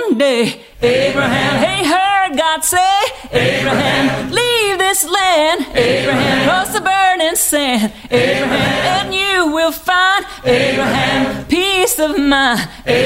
one day. Abraham, hey, heard God say, Abraham, leave this land. Abraham, cross the burning sand. Abraham, and you will find, Abraham, peace of mind.